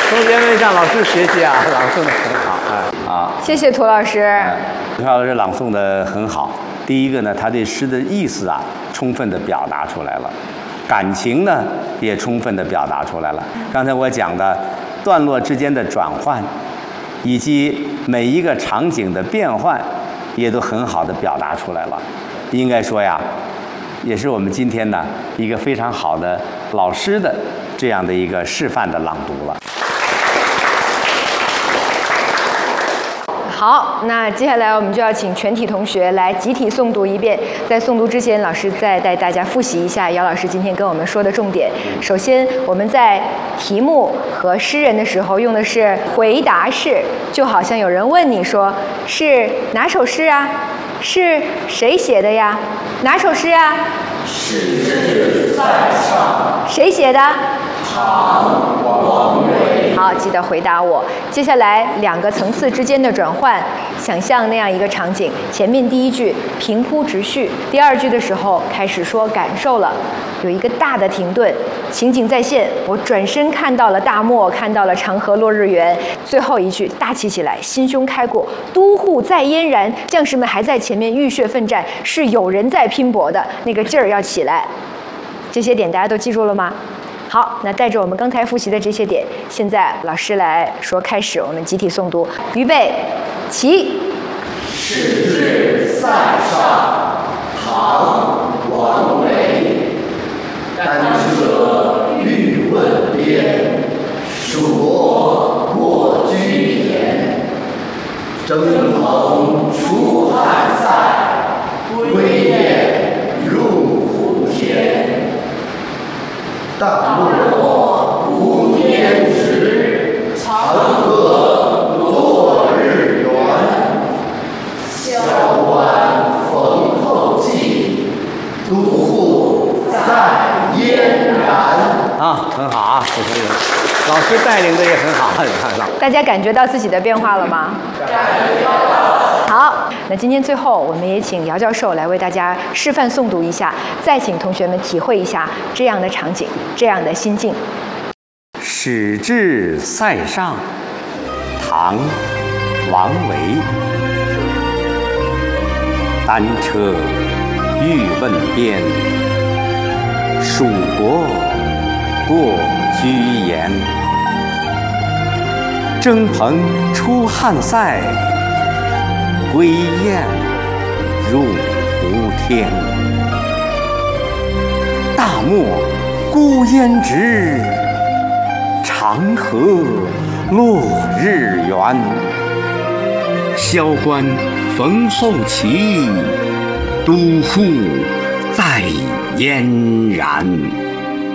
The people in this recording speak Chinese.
同学们向老师学习啊，朗诵的很好啊。 谢谢涂老师。 涂老师朗诵的很好。第一个呢，他对诗的意思啊，充分的表达出来了，感情呢也充分的表达出来了。刚才我讲的段落之间的转换，以及每一个场景的变换，也都很好的表达出来了。应该说呀，也是我们今天呢一个非常好的老师的这样的一个示范的朗读了。 好，那接下来我们就要请全体同学来集体诵读一遍。在诵读之前，老师再带大家复习一下姚老师今天跟我们说的重点。首先，我们在题目和诗人的时候用的是回答式，就好像有人问你说是哪首诗啊？是谁写的呀？哪首诗啊？ 是至塞上。 谁写的？ 唐王维。 好，记得回答我。接下来两个层次之间的转换，想象那样一个场景：前面第一句平铺直叙，第二句的时候开始说感受了，有一个大的停顿，情景再现。我转身看到了大漠，看到了长河落日圆。最后一句大气起来，心胸开阔，都护在嫣然，将士们还在前面浴血奋战，是有人在拼搏的，那个劲儿要起来。这些点大家都记住了吗？好，那带着我们刚才复习的这些点，现在老师来说开始，我们集体诵读，预备，起。 是至塞上，唐王维。丹车欲问边，属国过居延。征蓬出汉塞，归雁入胡天。大漠孤烟直，长河落日圆。萧关逢候骑，都护在嫣然。 啊，很好啊，同学们，老师带领的也很好，你看看。 大家感觉到自己的变化了吗？ 感觉到了。 好，那今天最后我们也请姚教授来为大家示范诵读一下，再请同学们体会一下这样的场景，这样的心境。 始至塞上，唐·王维。单车欲问边，属国过居延。征蓬出汉塞，归雁入胡天。大漠孤烟直，长河落日圆。萧关逢候骑，都护在嫣然。